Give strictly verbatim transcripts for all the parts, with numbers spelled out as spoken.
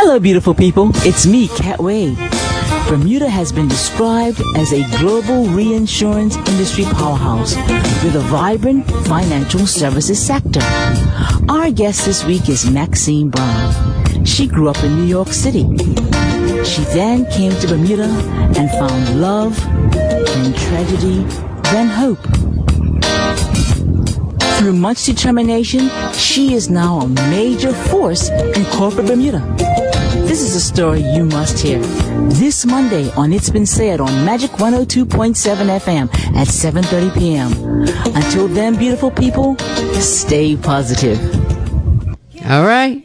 Hello, beautiful people. It's me, Cat Wade. Bermuda has been described as a global reinsurance industry powerhouse with a vibrant financial services sector. Our guest this week is Maxine Brown. She grew up in New York City. She then came to Bermuda and found love, then tragedy, then hope. Through much determination, she is now a major force in corporate Bermuda. This is a story you must hear. This Monday on It's Been Said on Magic one oh two point seven F M at seven thirty p.m. Until then, beautiful people, stay positive. All right.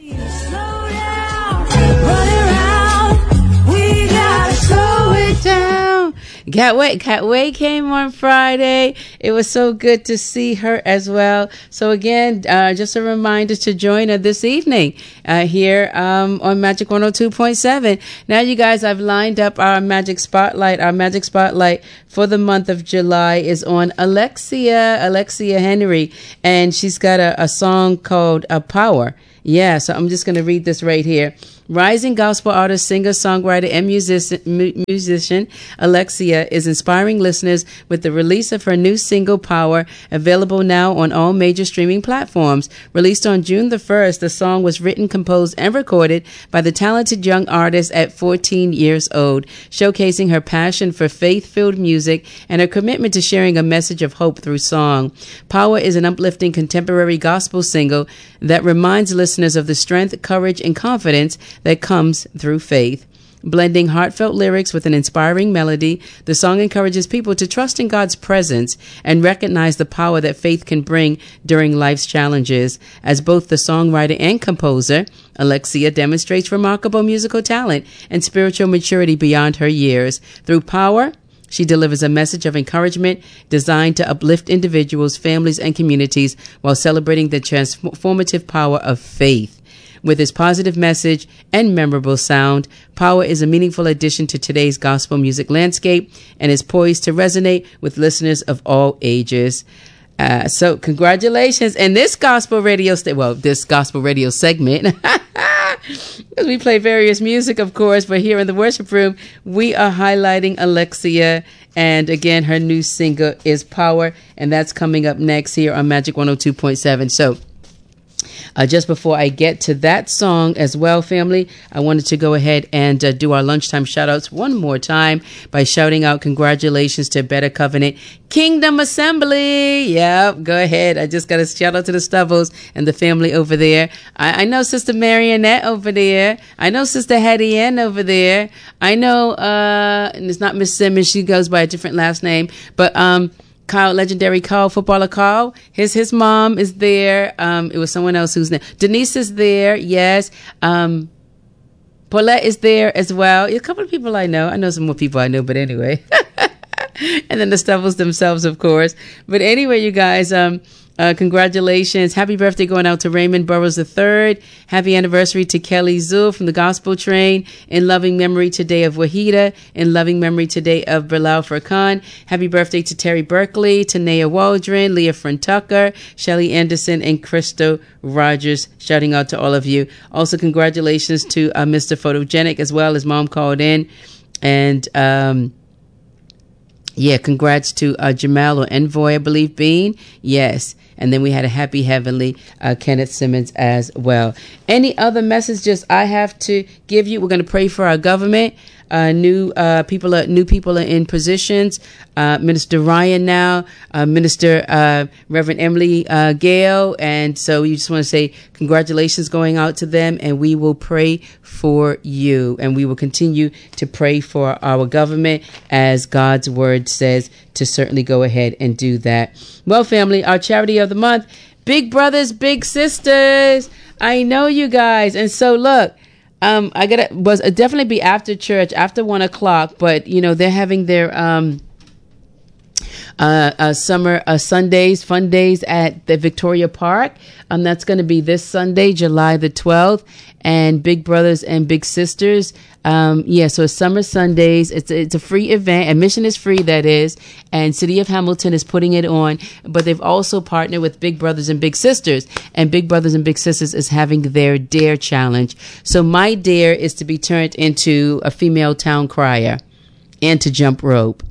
Cat Way, Cat Way came on Friday. It was so good to see her as well. So again, uh, just a reminder to join her this evening uh, here um, on Magic one oh two point seven. Now, you guys, I've lined up our Magic Spotlight. Our Magic Spotlight for the month of July is on Alexia, Alexia Henry, and she's got a, a song called "A Power." Yeah, so I'm just going to read this right here. Rising gospel artist, singer, songwriter, and musician, musician Alexia is inspiring listeners with the release of her new single, Power, available now on all major streaming platforms. Released on June the first, the song was written, composed, and recorded by the talented young artist at fourteen years old, showcasing her passion for faith-filled music and her commitment to sharing a message of hope through song. Power is an uplifting contemporary gospel single that reminds listeners of the strength, courage, and confidence that comes through faith. Blending heartfelt lyrics with an inspiring melody, the song encourages people to trust in God's presence and recognize the power that faith can bring during life's challenges. As both the songwriter and composer, Alexia demonstrates remarkable musical talent and spiritual maturity beyond her years. Through Power, she delivers a message of encouragement designed to uplift individuals, families, and communities while celebrating the transformative power of faith. With its positive message and memorable sound, Power is a meaningful addition to today's gospel music landscape and is poised to resonate with listeners of all ages. Uh, so congratulations. And this gospel radio, st- well, this gospel radio segment, because we play various music, of course, but here in the worship room, we are highlighting Alexia. And again, her new single is Power, and that's coming up next here on Magic one oh two point seven. So Uh, just before I get to that song as well, family, I wanted to go ahead and uh, do our lunchtime shout-outs one more time by shouting out congratulations to Better Covenant Kingdom Assembly. Yep, go ahead. I just got a shout-out to the Stubbles and the family over there. I, I know Sister Marionette over there. I know Sister Hattie Ann over there. I know, uh, and it's not Miss Simmons. She goes by a different last name. But, um, Kyle, legendary Kyle, footballer Kyle. His his mom is there. Um, it was someone else whose name. Denise is there. Yes. Um, Paulette is there as well. A couple of people I know. I know some more people I know, but anyway. And then the Stubbles themselves, of course. But anyway, you guys, um, uh, congratulations. Happy birthday going out to Raymond Burroughs the third. Happy anniversary to Kelly Zul from the Gospel Train. In loving memory today of Wahida. In loving memory today of Bilal Furqan. Happy birthday to Terry Berkeley, Tanea Waldron, Leah Friend Tucker, Shelly Anderson, and Crystal Rogers. Shouting out to all of you. Also, congratulations to uh, Mister Photogenic as well. His mom called in. And, um, yeah, congrats to uh, Jamal or Envoy, I believe, Bean. Yes. And then we had a happy heavenly uh, Kenneth Simmons as well. Any other messages I have to give you? We're going to pray for our government. Uh, new uh, people are new people are in positions. Uh, Minister Ryan now, uh, Minister uh, Reverend Emily uh, Gale, and so we just want to say congratulations going out to them, and we will pray for you, and we will continue to pray for our government as God's word says to certainly go ahead and do that. Well, family, our charity of the month, Big Brothers, Big Sisters. I know you guys, and so look. Um, I gotta was uh, definitely be after church after one o'clock, but you know they're having their um uh, uh, summer uh, Sundays, fun days at the Victoria Park. Um, that's going to be this Sunday, July the twelfth. And Big Brothers and Big Sisters. Um, yeah, so it's Summer Sundays. It's a, it's a free event. Admission is free, that is. And City of Hamilton is putting it on. But they've also partnered with Big Brothers and Big Sisters. And Big Brothers and Big Sisters is having their Dare Challenge. So my dare is to be turned into a female town crier and to jump rope.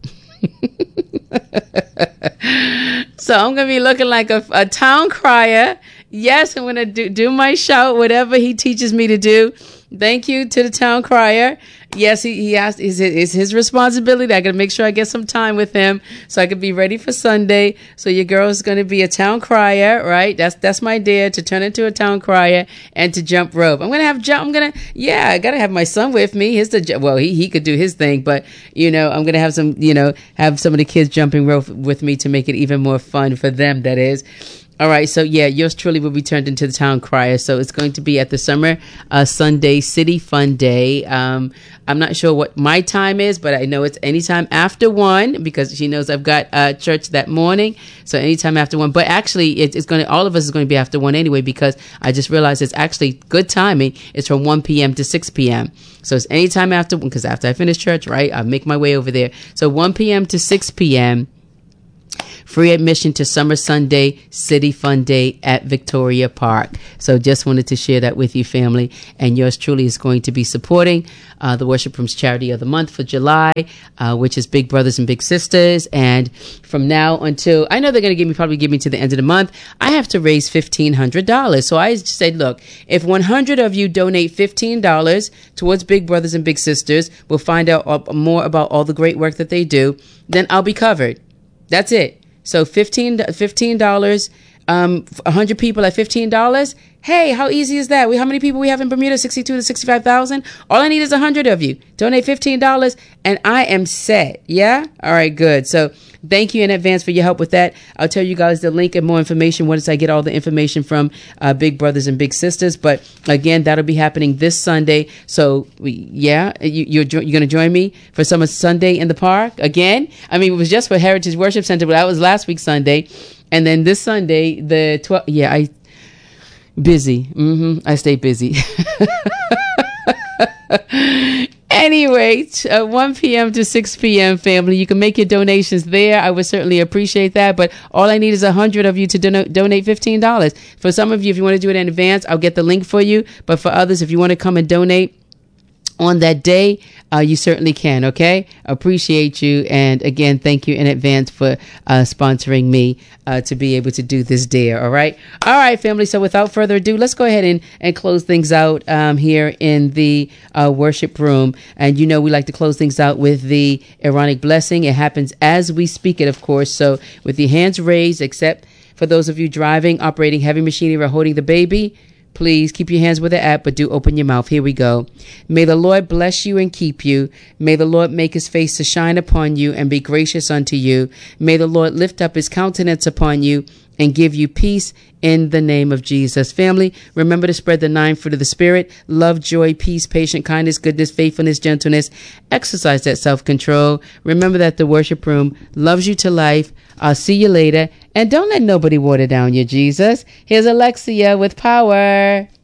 So I'm going to be looking like a, a town crier. Yes, I'm going to do, do my shout, whatever he teaches me to do. Thank you to the town crier. Yes, he, he asked, it's, it's his responsibility. I got to make sure I get some time with him so I can be ready for Sunday. So your girl is going to be a town crier, right? That's, that's my dare, to turn into a town crier and to jump rope. I'm going to have jump. I'm going to, yeah, I got to have my son with me. His, the, well, he, he could do his thing, but you know, I'm going to have some, you know, have some of the kids jumping rope with me to make it even more fun for them. That is. All right, so yeah, yours truly will be turned into the town crier. So it's going to be at the Summer uh, Sunday City Fun Day. Um, I'm not sure what my time is, but I know it's anytime after one because she knows I've got uh, church that morning. So anytime after one. But actually, it, it's going to all of us is going to be after one anyway because I just realized it's actually good timing. It's from one p.m. to six p.m. So it's anytime after one because after I finish church, right, I make my way over there. So one p.m. to six p.m. Free admission to Summer Sunday City Fun Day at Victoria Park. So just wanted to share that with you, family. And yours truly is going to be supporting uh, the Worship Room's Charity of the Month for July, uh, which is Big Brothers and Big Sisters. And from now until, I know they're going to give me, probably give me to the end of the month, I have to raise fifteen hundred dollars. So I said, look, if one hundred of you donate fifteen dollars towards Big Brothers and Big Sisters, we'll find out more about all the great work that they do, then I'll be covered. That's it. So fifteen dollars, um, one hundred people at fifteen dollars. Hey, how easy is that? We, how many people we have in Bermuda? sixty-two to sixty-five thousand. All I need is one hundred of you. Donate fifteen dollars and I am set. Yeah? All right, good. So thank you in advance for your help with that. I'll tell you guys the link and more information once I get all the information from uh, Big Brothers and Big Sisters. But again, that'll be happening this Sunday. So we, yeah, you, you're, you're going to join me for Summer Sunday in the park again. I mean, it was just for Heritage Worship Center, but that was last week Sunday. And then this Sunday, the twelfth, yeah, I, busy. Mm-hmm. I stay busy. Anyway, uh, one p.m. to six p.m. family, you can make your donations there. I would certainly appreciate that. But all I need is a hundred of you to don- donate fifteen dollars. For some of you, if you want to do it in advance, I'll get the link for you. But for others, if you want to come and donate on that day, uh, you certainly can. Okay. Appreciate you. And again, thank you in advance for uh, sponsoring me uh, to be able to do this dare. All right. All right, family. So without further ado, let's go ahead and, and close things out um, here in the uh, worship room. And you know, we like to close things out with the Aaronic blessing. It happens as we speak it, of course. So with your hands raised, except for those of you driving, operating heavy machinery, or holding the baby, please keep your hands where they're at, but do open your mouth. Here we go. May the Lord bless you and keep you. May the Lord make his face to shine upon you and be gracious unto you. May the Lord lift up his countenance upon you and give you peace in the name of Jesus. Family, remember to spread the nine fruit of the Spirit: love, joy, peace, patience, kindness, goodness, faithfulness, gentleness. Exercise that self-control. Remember that the worship room loves you to life. I'll see you later. And don't let nobody water down your Jesus. Here's Alexia with power.